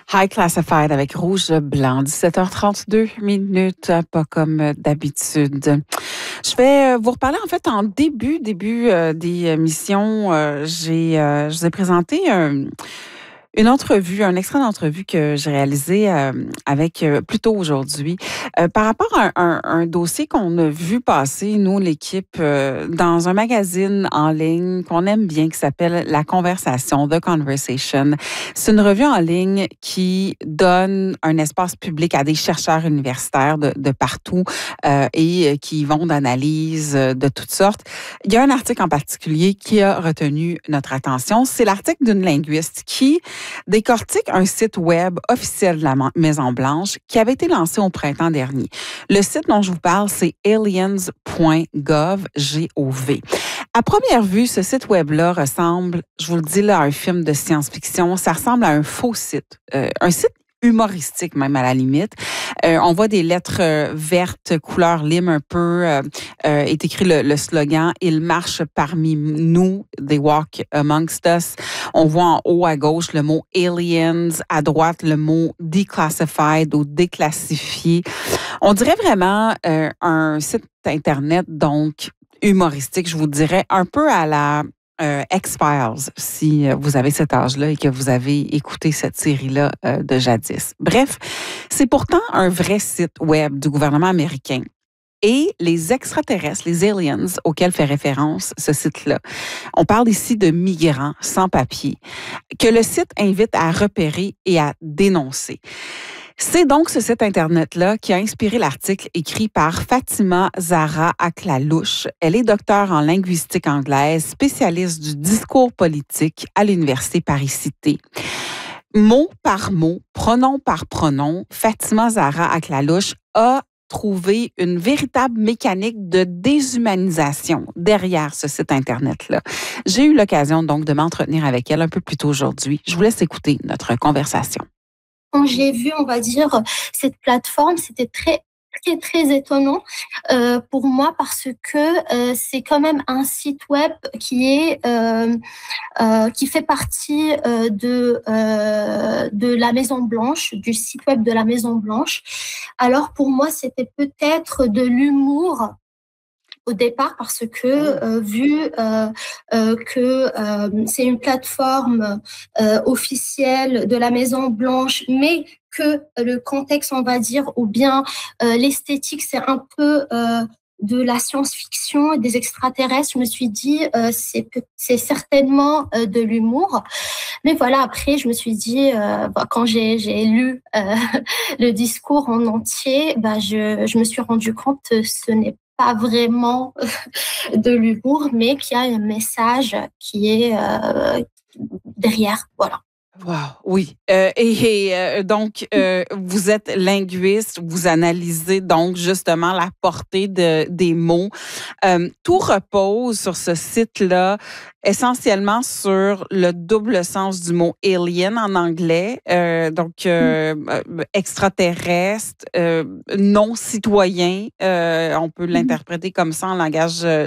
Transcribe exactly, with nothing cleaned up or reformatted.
High Classified avec Rouge Blanc, dix-sept heures trente-deux minutes, pas comme d'habitude. Je vais vous reparler en fait en début, début euh, des émissions. Euh, j'ai, euh, je vous ai présenté un Une entrevue, un extrait d'entrevue que j'ai réalisé euh, avec euh, plus tôt aujourd'hui euh, par rapport à un, un, un dossier qu'on a vu passer, nous, l'équipe, euh, dans un magazine en ligne qu'on aime bien qui s'appelle La Conversation, The Conversation. C'est une revue en ligne qui donne un espace public à des chercheurs universitaires de, de partout euh, et qui vont d'analyses de toutes sortes. Il y a un article en particulier qui a retenu notre attention. C'est l'article d'une linguiste qui décortique un site web officiel de la Maison-Blanche qui avait été lancé au printemps dernier. Le site dont je vous parle, c'est aliens point gov. À première vue, ce site web-là ressemble, je vous le dis là, à un film de science-fiction. Ça ressemble à un faux site, euh, un site humoristique même à la limite. Euh, on voit des lettres euh, vertes, couleur lime un peu, euh, euh, est écrit le, le slogan « Il marche parmi nous », « They walk amongst us ». On voit en haut à gauche le mot « aliens », à droite le mot « declassified » ou « déclassifié ». On dirait vraiment euh, un site Internet, donc humoristique, je vous dirais, un peu à la Euh, X-Files, si vous avez cet âge-là et que vous avez écouté cette série-là euh, de jadis. Bref, c'est pourtant un vrai site web du gouvernement américain. Et les extraterrestres, les aliens auxquels fait référence ce site-là, on parle ici de migrants sans papier, que le site invite à repérer et à dénoncer. C'est donc ce site Internet-là qui a inspiré l'article écrit par Fatima Zahra Aklalouche. Elle est docteure en linguistique anglaise, spécialiste du discours politique à l'Université Paris-Cité. Mot par mot, pronom par pronom, Fatima Zahra Aklalouche a trouvé une véritable mécanique de déshumanisation derrière ce site Internet-là. J'ai eu l'occasion donc de m'entretenir avec elle un peu plus tôt aujourd'hui. Je vous laisse écouter notre conversation. Quand j'ai vu, on va dire, cette plateforme, c'était très, très, très étonnant euh, pour moi parce que euh, c'est quand même un site web qui est euh, euh, qui fait partie euh, de euh, de la Maison Blanche, du site web de la Maison Blanche. Alors pour moi, c'était peut-être de l'humour au départ parce que euh, vu euh, euh, que euh, c'est une plateforme euh, officielle de la Maison Blanche, mais que le contexte, on va dire, ou bien euh, l'esthétique, c'est un peu euh, de la science-fiction et des extraterrestres, je me suis dit euh, c'est c'est certainement euh, de l'humour. Mais voilà, après je me suis dit euh, bah, quand j'ai j'ai lu euh, le discours en entier, bah je je me suis rendu compte que ce n'est pas vraiment de l'humour, mais qu'il y a un message qui est euh, derrière, voilà. Wow, oui. Euh, et, et euh, donc, euh, vous êtes linguiste, vous analysez donc justement la portée de, des mots. Euh, tout repose sur ce site-là essentiellement sur le double sens du mot alien en anglais, euh, donc euh, mm. extraterrestre, euh, non citoyen, euh, on peut l'interpréter comme ça en langage